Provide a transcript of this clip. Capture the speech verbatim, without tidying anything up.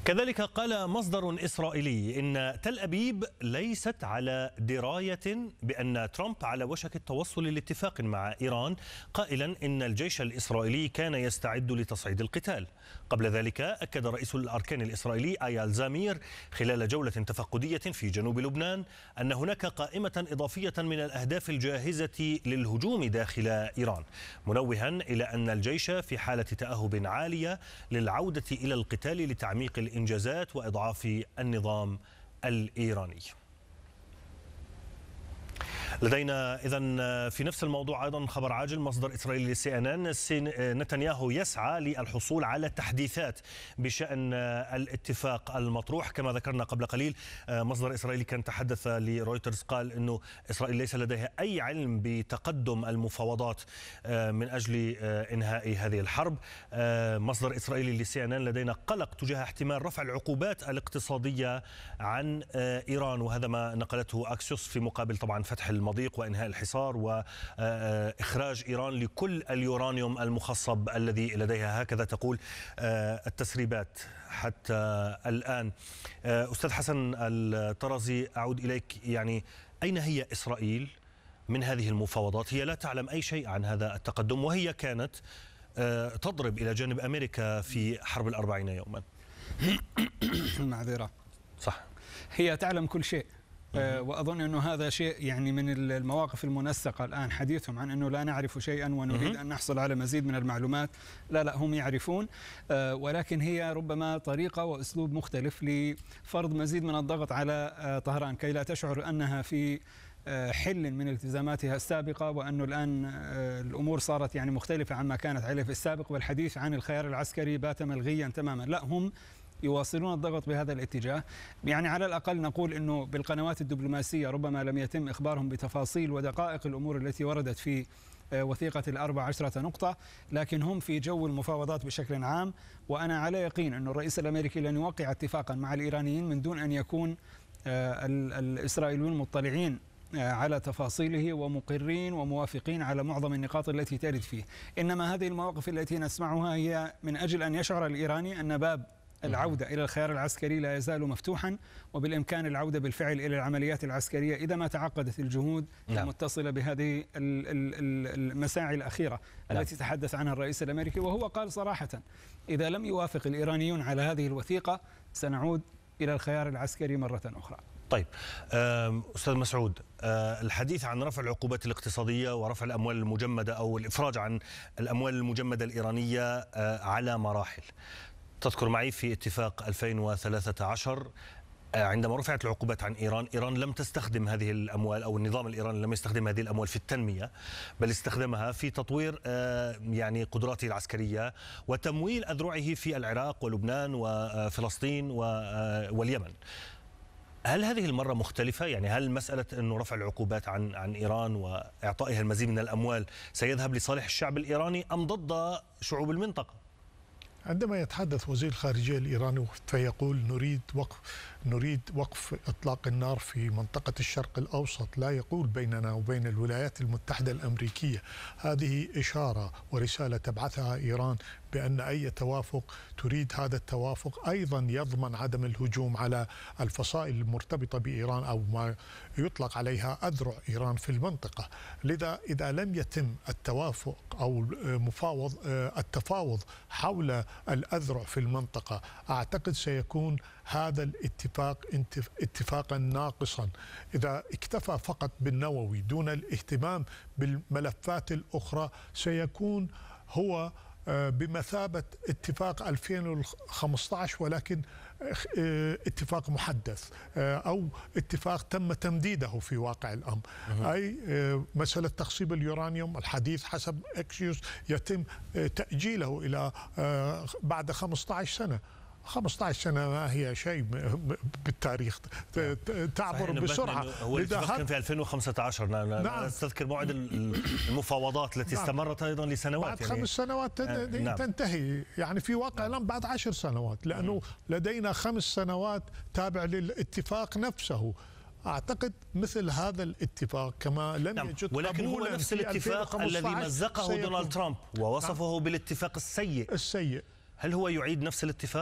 كذلك قال مصدر إسرائيلي إن تل أبيب ليست على دراية بأن ترامب على وشك التوصل لاتفاق مع إيران، قائلا إن الجيش الإسرائيلي كان يستعد لتصعيد القتال. قبل ذلك أكد رئيس الأركان الإسرائيلي أيال زامير خلال جولة تفقدية في جنوب لبنان أن هناك قائمة إضافية من الأهداف الجاهزة للهجوم داخل إيران، منوها إلى أن الجيش في حالة تأهب عالية للعودة إلى القتال لتعميق الإنجازات وإضعاف النظام الإيراني. لدينا إذن في نفس الموضوع أيضا خبر عاجل. مصدر إسرائيلي للسي إن إن نتنياهو يسعى للحصول على تحديثات بشأن الاتفاق المطروح. كما ذكرنا قبل قليل مصدر إسرائيلي كان تحدث لرويترز قال أنه إسرائيل ليس لديها أي علم بتقدم المفاوضات من أجل إنهاء هذه الحرب. مصدر إسرائيلي للسي إن إن لدينا قلق تجاه احتمال رفع العقوبات الاقتصادية عن إيران، وهذا ما نقلته أكسيوس في مقابل طبعا فتح المضيق وإنهاء الحصار وإخراج إيران لكل اليورانيوم المخصب الذي لديها، هكذا تقول التسريبات حتى الآن. أستاذ حسن الطرزي، أعود إليك، يعني أين هي إسرائيل من هذه المفاوضات؟ هي لا تعلم أي شيء عن هذا التقدم، وهي كانت تضرب إلى جانب أمريكا في حرب الأربعين يوما. معذرة. صح، هي تعلم كل شيء، وأظن أنه هذا شيء يعني من المواقف المنسقة الآن حديثهم عن أنه لا نعرف شيئا ونريد أن نحصل على مزيد من المعلومات. لا لا هم يعرفون، ولكن هي ربما طريقة وأسلوب مختلف لفرض مزيد من الضغط على طهران كي لا تشعر أنها في حل من التزاماتها السابقة، وأنه الآن الأمور صارت يعني مختلفة عما كانت عليه في السابق، والحديث عن الخيار العسكري بات ملغيا تماما. لا، هم يواصلون الضغط بهذا الاتجاه. يعني على الأقل نقول أنه بالقنوات الدبلوماسية ربما لم يتم إخبارهم بتفاصيل ودقائق الأمور التي وردت في وثيقة الأربع عشرة نقطة، لكن هم في جو المفاوضات بشكل عام. وأنا على يقين أن الرئيس الأمريكي لن يوقع اتفاقا مع الإيرانيين من دون أن يكون الإسرائيليون مطلعين على تفاصيله ومقرين وموافقين على معظم النقاط التي ترد فيه. إنما هذه المواقف التي نسمعها هي من أجل أن يشعر الإيراني أن باب العودة إلى الخيار العسكري لا يزال مفتوحا، وبالإمكان العودة بالفعل إلى العمليات العسكرية إذا ما تعقدت الجهود المتصلة بهذه المساعي الأخيرة التي تحدث عنها الرئيس الأمريكي. وهو قال صراحة إذا لم يوافق الإيرانيون على هذه الوثيقة سنعود إلى الخيار العسكري مرة أخرى. طيب أستاذ مسعود، الحديث عن رفع العقوبات الاقتصادية ورفع الأموال المجمدة أو الإفراج عن الأموال المجمدة الإيرانية على مراحل. تذكر معي في اتفاق ألفين وثلاثة عشر عندما رفعت العقوبات عن إيران، إيران لم تستخدم هذه الأموال، أو النظام الإيراني لم يستخدم هذه الأموال في التنمية، بل استخدمها في تطوير يعني قدراته العسكرية وتمويل أذرعه في العراق ولبنان وفلسطين واليمن. هل هذه المرة مختلفة؟ يعني هل مسألة أنه رفع العقوبات عن عن إيران وإعطائها المزيد من الأموال سيذهب لصالح الشعب الإيراني أم ضد شعوب المنطقة؟ عندما يتحدث وزير الخارجية الإيراني فيقول نريد وقف نريد وقف إطلاق النار في منطقة الشرق الأوسط، لا يقول بيننا وبين الولايات المتحدة الأمريكية. هذه إشارة ورسالة تبعثها إيران بأن أي توافق تريد هذا التوافق أيضا يضمن عدم الهجوم على الفصائل المرتبطة بإيران أو ما يطلق عليها أذرع إيران في المنطقة. لذا إذا لم يتم التوافق أو مفاوض التفاوض حول الأذرع في المنطقة، أعتقد سيكون هذا الاتفاق اتفاقا ناقصا. إذا اكتفى فقط بالنووي دون الاهتمام بالملفات الأخرى سيكون هو بمثابة اتفاق ألفين وخمسة عشر، ولكن اتفاق محدث أو اتفاق تم تمديده في واقع الأمر. أي مسألة تخصيب اليورانيوم، الحديث حسب أكسيوس يتم تأجيله إلى بعد خمسة عشر سنة. خمسة عشر سنة ما هي شيء بالتاريخ، تعبر بسرعة. هو الاتفاق كان في ألفين وخمسة عشر. نعم. أستذكر موعد المفاوضات التي نعم. استمرت أيضا لسنوات، بعد يعني خمس سنوات نعم. تنتهي يعني في واقع الأمر بعد عشر سنوات، لأنه لدينا خمس سنوات تابع للاتفاق نفسه. أعتقد مثل هذا الاتفاق كما لم نعم. يجد ولكن هو نفس الاتفاق الذي مزقه دونالد ترامب ووصفه نعم. بالاتفاق السيء. السيء. هل هو يعيد نفس الاتفاق؟